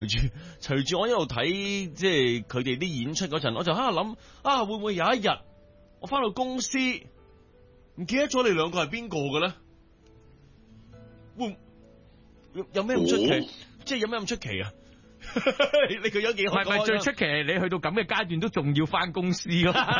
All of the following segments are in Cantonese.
隨住我一路睇即係佢哋啲演出嗰陣，我就喺度諗啊，會唔會有一日我翻到公司唔記得咗你兩個係邊個嘅咧？會有咩咁出奇？即係有咩咁出奇啊？你個樣幾好？ 唔係最出奇係你去到咁嘅階段都仲要翻公司咯。 係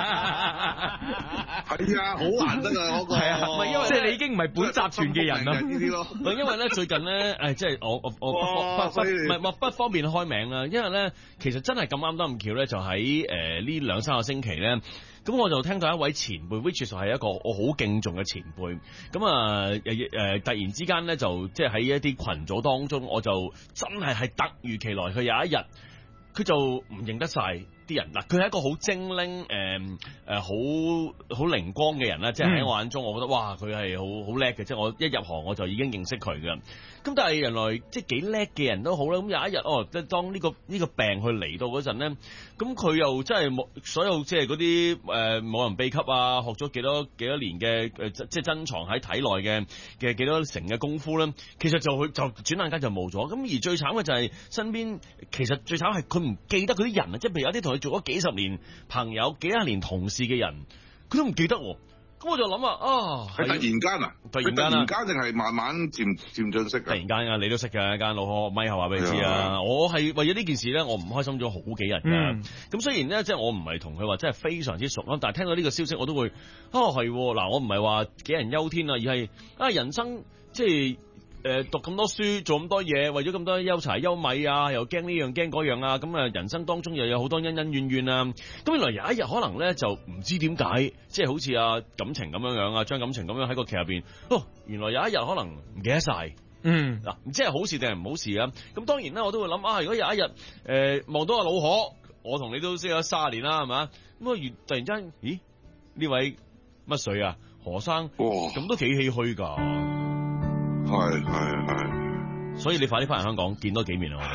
啊，好難得啊嗰個。 係啊，唔係因為即係你已經唔係本集團嘅人啦。 呢啲咯。 因為咧最近咧，即係我不方便開名啦。因為咧，其實真係咁啱得咁巧咧，就喺呢2-3個星期咧。咁我就聽到一位前輩 which 係一個我好敬重嘅前輩。咁突然之間咧，就即係喺一啲群組當中，我就真係突如其來，佢有一日佢就唔認得晒啲人嗱，佢係一個好精靈好靈光嘅人啦，即係喺我眼中，我覺得哇，佢係好叻嘅，即係我一入行我就已經認識佢噶。咁但係原來即係幾叻嘅人都好啦。咁有一日即係當呢個病去嚟到嗰陣咧，咁佢又真係冇所有即係嗰啲冇人秘笈啊，學咗幾多年嘅即係珍藏喺體內嘅幾多成嘅功夫咧，其實就轉眼間就冇咗。咁而最慘嘅就係身邊，其實最慘係佢唔記得佢啲人啊，即係譬如有啲同佢做咗幾十年朋友、幾十年同事嘅人，佢都唔記得。咁我就諗係突然間啊， 突然間定係慢慢漸進式嘅？突然間啊，你都識嘅，間老學咪後話俾你知啊。我係為咗呢件事咧，我唔開心咗好幾日㗎。咁雖然咧，即係我唔係同佢話真係非常之熟啦，但係聽到呢個消息，我都會係嗱，我唔係話杞人憂天啊，而係人生即係。讀咁多書，做咁多嘢，為咗咁多憂柴憂米啊，又驚呢樣驚嗰樣啊，咁人生當中又有好多恩恩怨怨啊。咁原來有一日可能咧就唔知點解，即係好似感情咁樣啊，將感情咁樣喺個劇入邊，原來有一日可能唔記得晒。嗱，唔知係好事定係唔好事啊？咁當然啦，我都會諗如果有一日望到阿老何，我同你都識咗30年啦，係嘛？咁突然間，咦？呢位乜水啊？何生，咁都幾唏噓噶。 係， 所以你快啲翻嚟香港見多幾面啊！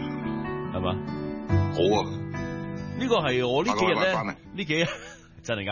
我哋係嘛？ 好啊！ 呢個係我呢幾日咧，呢幾日真係㗎。